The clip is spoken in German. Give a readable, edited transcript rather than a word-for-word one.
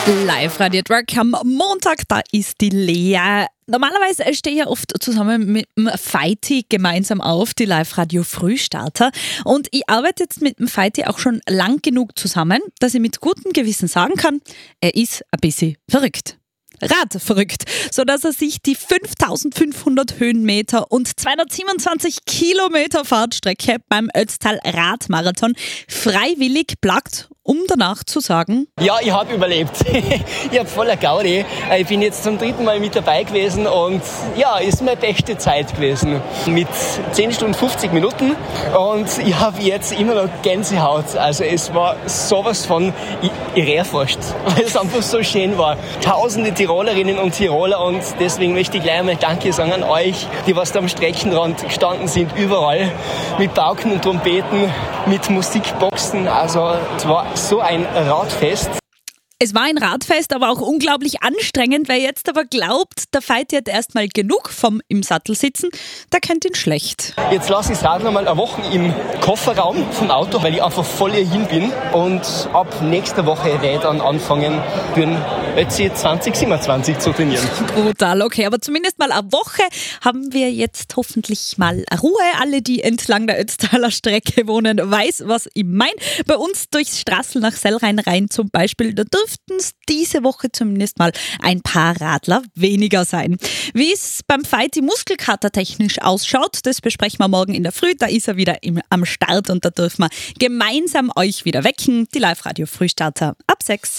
Live-Radio Work am Montag, da ist die Lea. Normalerweise stehe ich ja oft zusammen mit dem Feiti gemeinsam auf, die Live-Radio-Frühstarter. Und ich arbeite jetzt mit dem Feiti auch schon lang genug zusammen, dass ich mit gutem Gewissen sagen kann, er ist ein bisschen verrückt. Radverrückt, sodass er sich die 5500 Höhenmeter und 227 Kilometer Fahrtstrecke beim Ötztal Radmarathon freiwillig plagt, um danach zu sagen: Ja, ich habe überlebt. Ich habe voller Gaudi. Ich bin jetzt zum 3. Mal mit dabei gewesen und ja, ist meine beste Zeit gewesen. Mit 10 Stunden 50 Minuten und ich habe jetzt immer noch Gänsehaut. Also es war sowas von irre fast, weil es einfach so schön war. Tausende Tirolerinnen und Tiroler und deswegen möchte ich gleich einmal Danke sagen an euch, die was da am Streckenrand gestanden sind, überall mit Pauken und Trompeten, mit Musikboxen. Also es war so ein Radfest. Es war ein Radfest, aber auch unglaublich anstrengend. Wer jetzt aber glaubt, der Feiti hat erstmal genug vom im Sattel sitzen, der kennt ihn schlecht. Jetzt lasse ich das Rad noch mal eine Woche im Kofferraum vom Auto, weil ich einfach voll hin bin. Und ab nächster Woche werde ich dann anfangen, für den Ötzi 2027 zu trainieren. Brutal, okay. Aber zumindest mal eine Woche haben wir jetzt hoffentlich mal Ruhe. Alle, die entlang der Ötztaler Strecke wohnen, weiß, was ich meine. Bei uns durchs Straßl nach Sellrhein rein zum Beispiel, da dürften es diese Woche zumindest mal ein paar Radler weniger sein. Wie es beim Feiti muskelkatertechnisch ausschaut, das besprechen wir morgen in der Früh. Da ist er wieder am Start und da dürfen wir gemeinsam euch wieder wecken. Die Live-Radio-Frühstarter ab 6.